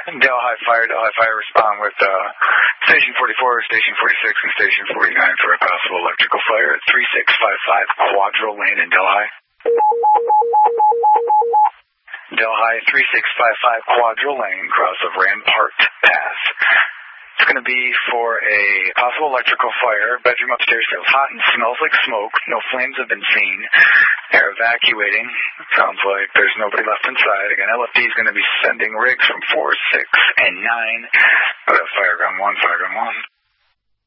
Delhi Fire, respond with Station 44, Station 46, and Station 49 for a possible electrical fire at 3655 Quadro Lane in Delhi. Delhi 3655 Quadro Lane, cross of Rampart Pass. It's going to be for a possible electrical fire. Bedroom upstairs feels hot and smells like smoke. No flames have been seen. They're evacuating. Sounds like there's nobody left inside. Again, LFD is going to be sending rigs from 4, 6, and 9. Fire gun 1, fire gun 1.